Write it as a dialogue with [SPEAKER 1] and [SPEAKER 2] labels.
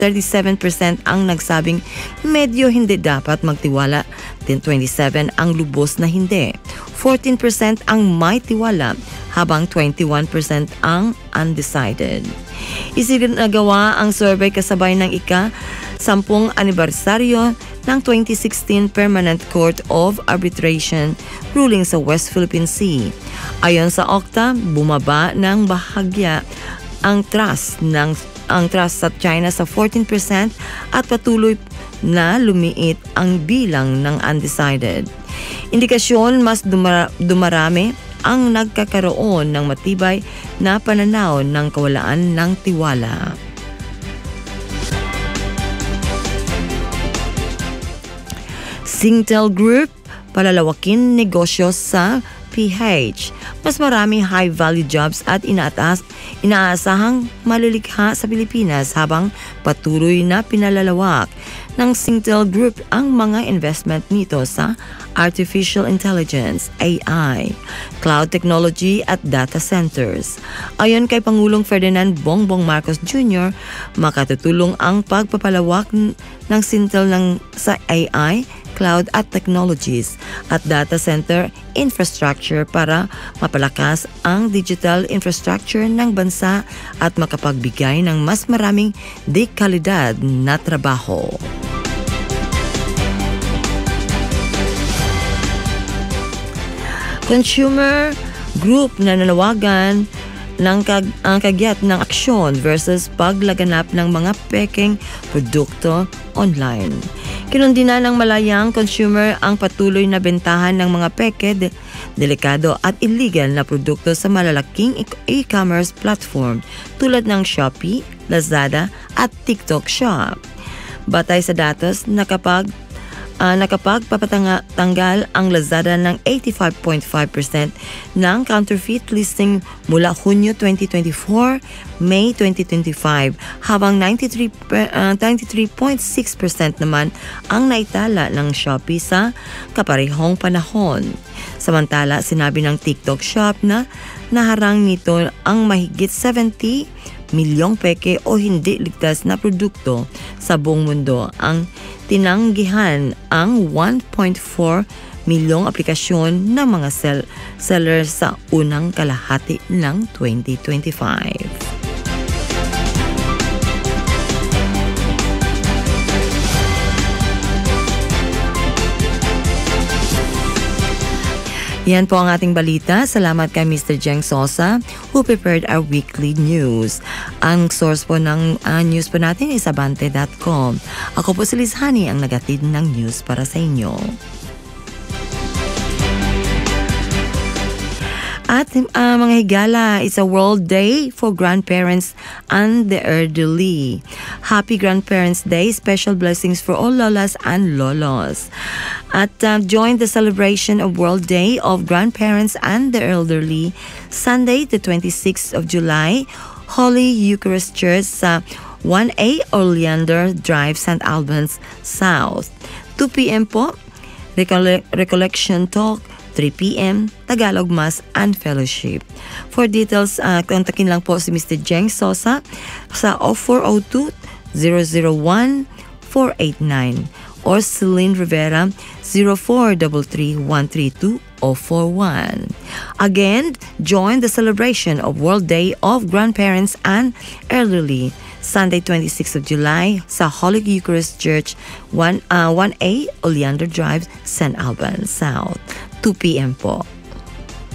[SPEAKER 1] 37% ang nagsabing medyo hindi dapat magtiwala. 27% ang lubos na hindi. 14% ang may tiwala, habang 21% ang undecided. Isinagawa ang survey kasabay ng ika-10 anibersaryo ng 2016 Permanent Court of Arbitration ruling sa West Philippine Sea. Ayon sa OCTA, bumaba ng bahagya ang trust sa China sa 14% at patuloy na lumiit ang bilang ng undecided. Indikasyon mas dumarami ang nagkakaroon ng matibay na pananaw ng kawalaan ng tiwala. Singtel Group, palalawakin negosyo sa PH. Mas maraming high-value jobs at inaasahang malilikha sa Pilipinas habang patuloy na pinalalawak ng Singtel Group ang mga investment nito sa Artificial Intelligence, AI, Cloud Technology at Data Centers. Ayon kay Pangulong Ferdinand Bongbong Marcos Jr., makatutulong ang pagpapalawak ng Singtel sa AI, Cloud at Technologies at Data Center Infrastructure para mapalakas ang digital infrastructure ng bansa at makapagbigay ng mas maraming dekalidad na trabaho. Consumer Group na nanawagan ng kagyat ng aksyon versus paglaganap ng mga pekeng produkto online. Kinundina ng Malayang Consumer ang patuloy na bentahan ng mga peke, delikado at illegal na produkto sa malalaking e-commerce platform tulad ng Shopee, Lazada at TikTok Shop. Batay sa datos, nakapagpapatanggal ang Lazada ng 85.5% ng counterfeit listing mula Hunyo 2024, May 2025, habang 93.6% naman ang naitala ng Shopee sa kaparehong panahon. Samantala, sinabi ng TikTok Shop na naharang nito ang mahigit 70 milyong peke o hindi ligtas na produkto sa buong mundo. Ang tinanggihan ang 1.4 milyong aplikasyon ng mga sellers sa unang kalahati ng 2025. Yan po ang ating balita. Salamat kay Mr. Jeng Sosa who prepared our weekly news. Ang source po ng news po natin is abante.com. Ako po si Liz Hani ang nagatid ng news para sa inyo. At mga higala, it's a World Day for Grandparents and the Elderly. Happy Grandparents Day. Special blessings for all lolas and lolos. At join the celebration of World Day of Grandparents and the Elderly Sunday, the 26th of July, Holy Eucharist Church sa 1A Oleander Drive, St. Albans South. 2 p.m. po, Recollection Talk. 3 p.m. Tagalog Mass and Fellowship. For details, kontakin lang po si Mr. Jeng Sosa sa 0402-001-489 or Celine Rivera 0433-132-041. Again, join the celebration of World Day of Grandparents and Elderly Sunday 26th of July sa Holy Eucharist Church 1A Oleander Drive, St. Albans South. 2 p.m. po.